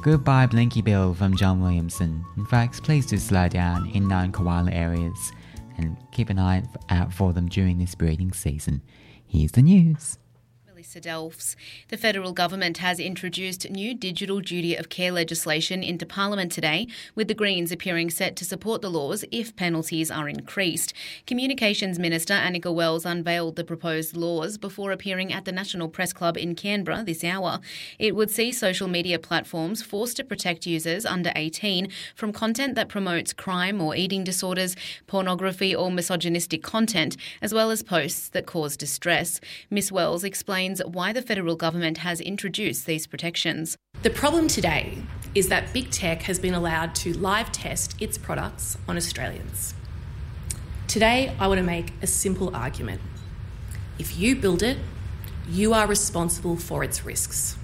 Goodbye Blinky Bill from John Williamson. In fact, please do slow down in known koala areas and keep an eye out for them during this breeding season. Here's the news. Melissa Delfs. The federal government has introduced new digital duty of care legislation into Parliament today, with the Greens appearing set to support the laws if penalties are increased. Communications Minister Annika Wells unveiled the proposed laws before appearing at the National Press Club in Canberra this hour. It would see social media platforms forced to protect users under 18 from content that promotes crime or eating disorders, pornography or misogynistic content, as well as posts that cause distress. Ms Wells explains why the federal government has introduced these protections. The problem today is that big tech has been allowed to live test its products on Australians. Today, I want to make a simple argument. If you build it, you are responsible for its risks.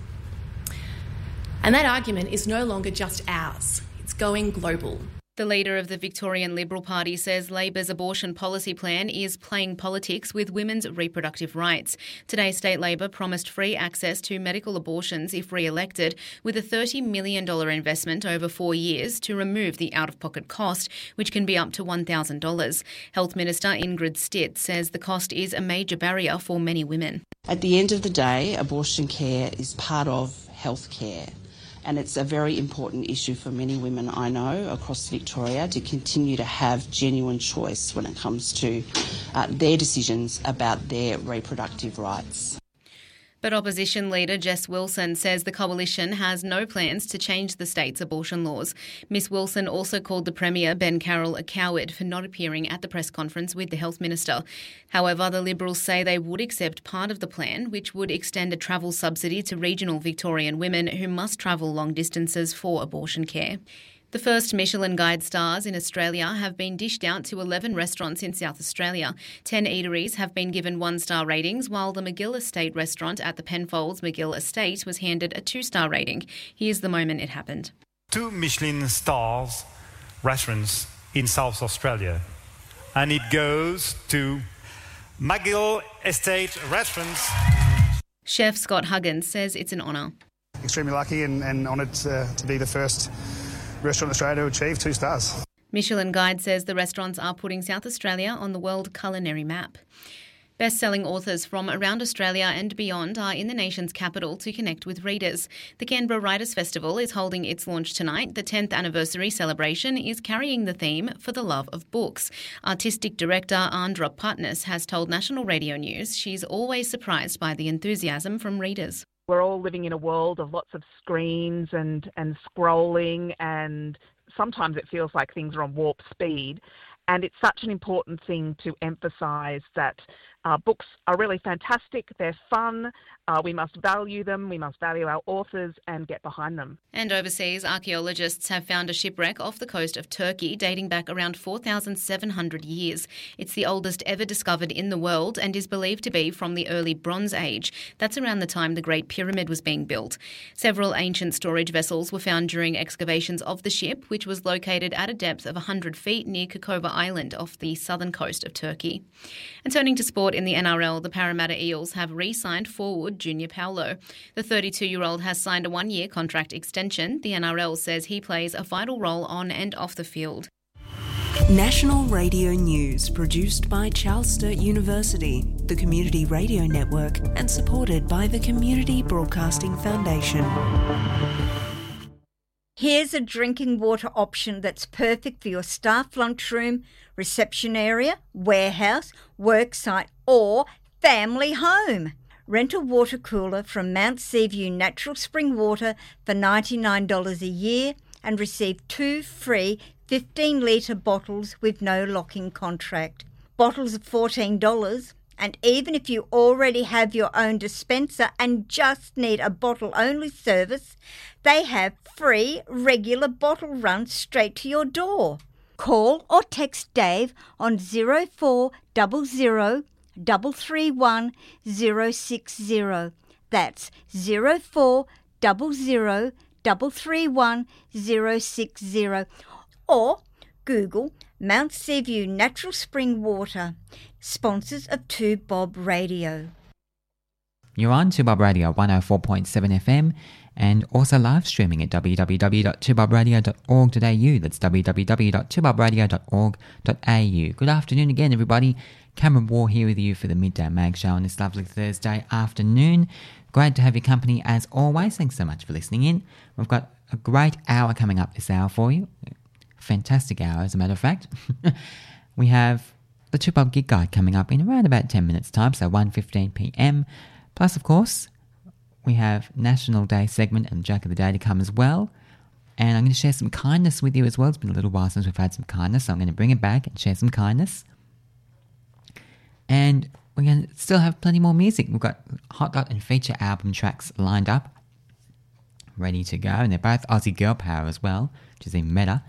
And that argument is no longer just ours, it's going global. The leader of the Victorian Liberal Party says Labor's abortion policy plan is playing politics with women's reproductive rights. Today, State Labor promised free access to medical abortions if re-elected, with a $30 million investment over 4 years to remove the out-of-pocket cost, which can be up to $1,000. Health Minister Ingrid Stitt says the cost is a major barrier for many women. At the end of the day, abortion care is part of health care. And it's a very important issue for many women I know across Victoria to continue to have genuine choice when it comes to their decisions about their reproductive rights. But opposition leader Jess Wilson says the coalition has no plans to change the state's abortion laws. Ms Wilson also called the Premier, Ben Carroll, a coward for not appearing at the press conference with the Health Minister. However, the Liberals say they would accept part of the plan, which would extend a travel subsidy to regional Victorian women who must travel long distances for abortion care. The first Michelin Guide stars in Australia have been dished out to 11 restaurants in South Australia. 10 eateries have been given 1-star ratings, while the McGill Estate restaurant at the Penfolds McGill Estate was handed a 2-star rating. Here's the moment it happened. 2 Michelin stars restaurants in South Australia. And it goes to McGill Estate Restaurants. Chef Scott Huggins says it's an honour. Extremely lucky and honoured to be the first restaurant in Australia to achieve 2 stars. Michelin Guide says the restaurants are putting South Australia on the world culinary map. Best-selling authors from around Australia and beyond are in the nation's capital to connect with readers. The Canberra Writers' Festival is holding its launch tonight. The 10th anniversary celebration is carrying the theme For the Love of Books. Artistic director Andra Putness has told National Radio News she's always surprised by the enthusiasm from readers. We're all living in a world of lots of screens and scrolling, and sometimes it feels like things are on warp speed. And it's such an important thing to emphasise that books are really fantastic, they're fun, we must value them, we must value our authors and get behind them. And overseas, archaeologists have found a shipwreck off the coast of Turkey dating back around 4,700 years. It's the oldest ever discovered in the world and is believed to be from the early Bronze Age. That's around the time the Great Pyramid was being built. Several ancient storage vessels were found during excavations of the ship, which was located at a depth of 100 feet near Kokova Island off the southern coast of Turkey. And turning to sport in the NRL, the Parramatta Eels have re-signed forward Junior Paulo. The 32-year-old has signed a 1-year contract extension. The NRL says he plays a vital role on and off the field. National Radio News, produced by Charles Sturt University, the Community Radio Network, and supported by the Community Broadcasting Foundation. Here's a drinking water option that's perfect for your staff lunchroom, reception area, warehouse, worksite or family home. Rent a water cooler from Mount Seaview Natural Spring Water for $99 a year and receive 2 free 15-litre bottles with no lock-in contract. Bottles are $14, and even if you already have your own dispenser and just need a bottle-only service, they have free regular bottle runs straight to your door. Call or text Dave on 0400 331 060. That's 0400 331 060. Or Google Mount Seaview Natural Spring Water, sponsors of 2Bob Radio. You're on 2Bob Radio 104.7 FM and also live streaming at www.2bobradio.org.au. That's www.2bobradio.org.au. Good afternoon again, everybody. Cameron Waugh here with you for the Midday Mag Show on this lovely Thursday afternoon. Great to have your company as always. Thanks so much for listening in. We've got a great hour coming up this hour for you. Fantastic hour, as a matter of fact. We have the 2Bob Gig Guide coming up in around about 10 minutes' time, so 1:15 p.m. Plus, of course, we have National Day segment and Joke of the Day to come as well. And I'm going to share some kindness with you as well. It's been a little while since we've had some kindness, so I'm going to bring it back and share some kindness. And we're going to still have plenty more music. We've got Hot Dot and feature album tracks lined up, ready to go. And they're both Aussie girl power as well, which is even better.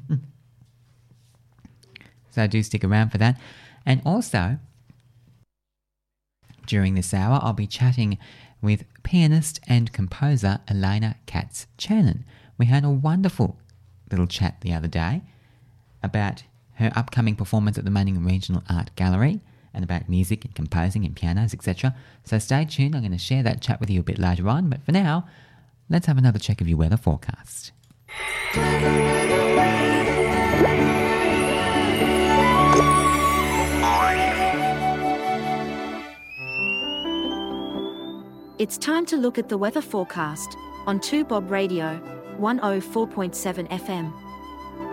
So do stick around for that. And also, during this hour, I'll be chatting with pianist and composer Elena Katz-Channon. We had a wonderful little chat the other day about her upcoming performance at the Manning Regional Art Gallery and about music and composing and pianos, etc. So stay tuned. I'm going to share that chat with you a bit later on. But for now, let's have another check of your weather forecast. It's time to look at the weather forecast on 2Bob Radio, 104.7 FM.